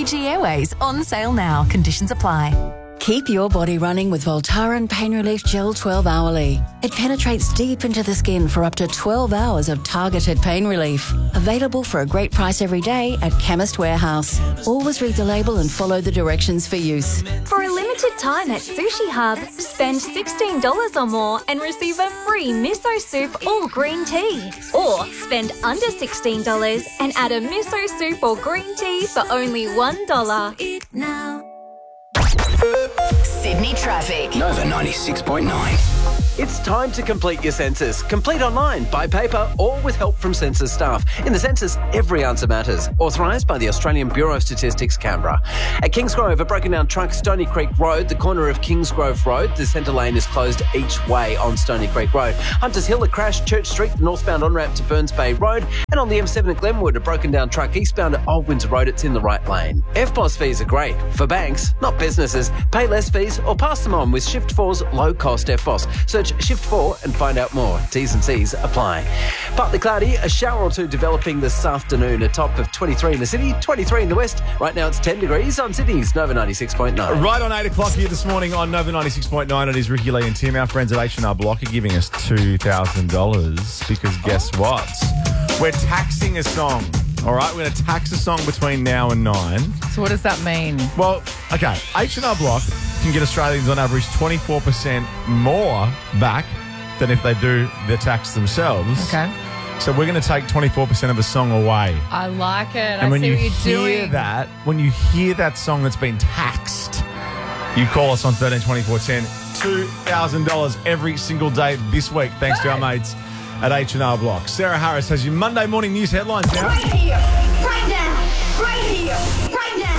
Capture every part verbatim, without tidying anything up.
Fiji Airways on sale now. Conditions apply. Keep your body running with Voltaren Pain Relief Gel twelve hourly. It penetrates deep into the skin for up to twelve hours of targeted pain relief. Available for a great price every day at Chemist Warehouse. Always read the label and follow the directions for use. For a limited time at Sushi Hub, spend sixteen dollars or more and receive a free miso soup or green tea. Or spend under sixteen dollars and add a miso soup or green tea for only one dollar. Now. Sydney traffic. Nova ninety-six point nine. It's time to complete your census. Complete online, by paper, or with help from census staff. In the census, every answer matters. Authorised by the Australian Bureau of Statistics, Canberra. At Kingsgrove, a broken down truck, Stony Creek Road, the corner of Kingsgrove Road. The centre lane is closed each way on Stony Creek Road. Hunters Hill, a crash, Church Street, the northbound on-ramp to Burns Bay Road. And on the M seven at Glenwood, a broken down truck eastbound at Old Windsor Road. It's in the right lane. F B O S fees are great. For banks, not businesses. Pay less fees or pass them on with Shift four's low-cost F B O S. Search Shift four and find out more. T's and C's apply. Partly cloudy, a shower or two developing this afternoon. A top of twenty-three in the city, twenty-three in the west. Right now it's ten degrees on Sydney's Nova ninety-six point nine. Right on eight o'clock here this morning on Nova ninety-six point nine. It is Ricky Lee and Tim. Our friends at H and R Block are giving us two thousand dollars because guess what? We're taxing a song. All right, we're going to tax a song between now and nine. So what does that mean? Well, okay, H and R Block can get Australians on average twenty-four percent more back than if they do the tax themselves. Okay. So we're going to take twenty-four percent of a song away. I like it. And I when see you what you're hear doing. that, when you hear that song that's been taxed, you call us on thirteen twenty-four ten. two thousand dollars every single day this week, thanks to our mates at H and R Block. Sarah Harris has your Monday morning news headlines now. Right here, right now, right here, right now.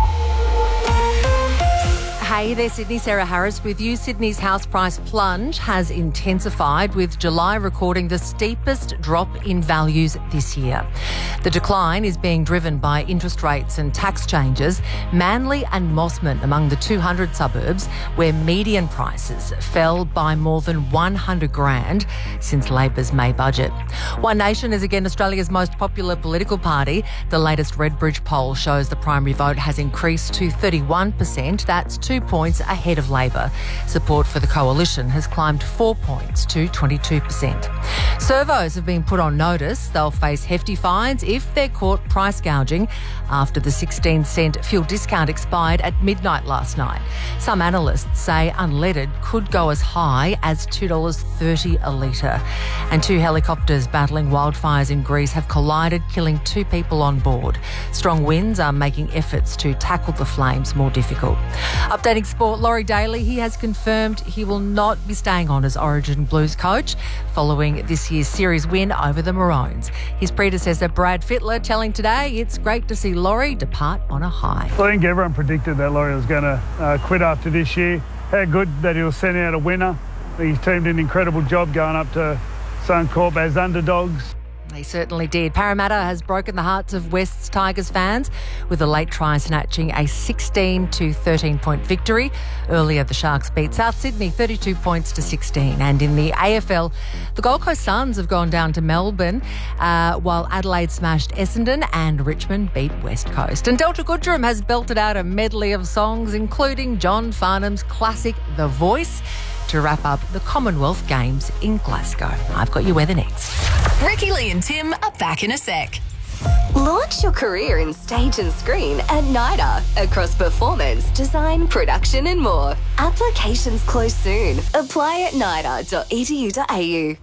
Hey there, Sydney. Sarah Harris with you. Sydney's house price plunge has intensified, with July recording the steepest drop in values this year. The decline is being driven by interest rates and tax changes. Manly and Mossman among the two hundred suburbs where median prices fell by more than one hundred grand since Labor's May budget. One Nation is again Australia's most popular political party. The latest Redbridge poll shows the primary vote has increased to thirty-one percent. That's two points ahead of Labor. Support for the coalition has climbed four points to twenty-two percent. Servos have been put on notice. They'll face hefty fines if they're caught price gouging after the sixteen cent fuel discount expired at midnight last night. Some analysts say unleaded could go as high as two dollars thirty a litre. And two helicopters battling wildfires in Greece have collided, killing two people on board. Strong winds are making efforts to tackle the flames more difficult. Updating sport, Laurie Daly, he has confirmed he will not be staying on as Origin Blues coach following this year's series win over the Maroons. His predecessor, Brad Fittler, telling Today it's great to see Laurie depart on a high. I think everyone predicted that Laurie was going to uh, quit after this year. How good that he was sent out a winner. His team did an incredible job going up to Suncorp as underdogs. They certainly did. Parramatta has broken the hearts of West's Tigers fans with a late try snatching a sixteen to thirteen point victory. Earlier, the Sharks beat South Sydney thirty-two points to sixteen. And in the A F L, the Gold Coast Suns have gone down to Melbourne, uh, while Adelaide smashed Essendon and Richmond beat West Coast. And Delta Goodrem has belted out a medley of songs, including John Farnham's classic The Voice, to wrap up the Commonwealth Games in Glasgow. I've got your weather next. Ricky Lee and Tim are back in a sec. Launch your career in stage and screen at NIDA across performance, design, production and more. Applications close soon. Apply at nida dot e d u dot a u.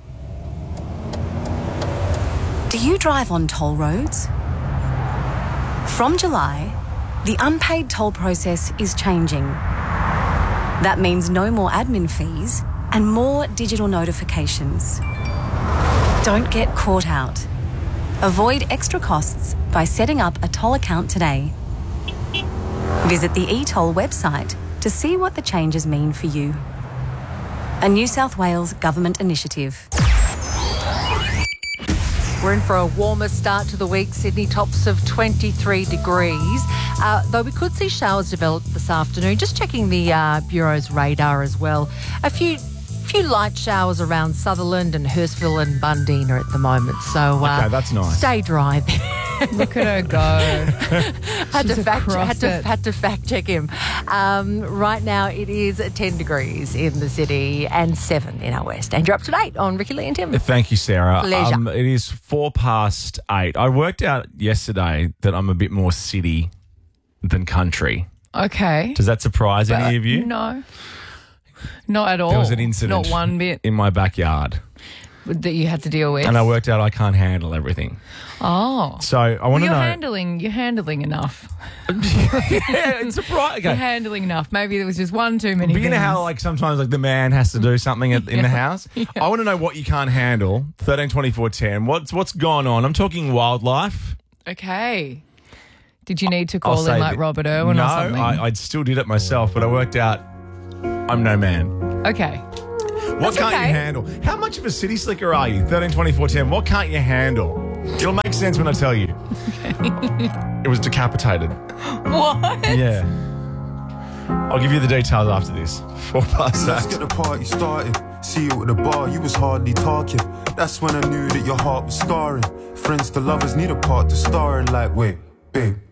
Do you drive on toll roads? From July, the unpaid toll process is changing. That means no more admin fees and more digital notifications. Don't get caught out. Avoid extra costs by setting up a toll account today. Visit the eToll website to see what the changes mean for you. A New South Wales government initiative. We're in for a warmer start to the week. Sydney tops of twenty-three degrees. Uh, though we could see showers develop this afternoon. Just checking the uh, Bureau's radar as well. A few few light showers around Sutherland and Hurstville and Bundina at the moment. So uh, Okay, that's nice. Stay dry there. Look at her go. had, to She's fact, across had, to, it. had to fact check him. Um, right now it is ten degrees in the city and seven in our west. And you're up to date on Ricky Lee and Tim. Thank you, Sarah. Pleasure. Um, it is four past eight. I worked out yesterday that I'm a bit more city than country. Okay. Does that surprise any of you? No. Not at all. There was an incident Not one bit in my backyard, that you had to deal with. and I worked out I can't handle everything. Oh. So I Well, want to you're know. handling, you're handling enough. yeah, it's surprising. You're Okay. handling enough. Maybe there was just one too many But you know things. how, like, sometimes like the man has to do something at, in the house. Yeah. I want to know what you can't handle. Thirteen twenty four ten. What's what's gone on? I'm talking wildlife. Okay. Did you need to I'll call say in like that- Robert Irwin no, or something? I, I still did it myself, but I worked out I'm no man. Okay. What That's can't okay. you handle? How much of a city slicker are you? thirteen twenty four ten. What can't you handle? It'll make sense when I tell you. It was decapitated. What? Yeah. I'll give you the details after this. Four past Let's eight. get the party started. See you at the bar, you was hardly talking. That's when I knew that your heart was scarring. Friends to lovers need a part to star in, like, wait, babe.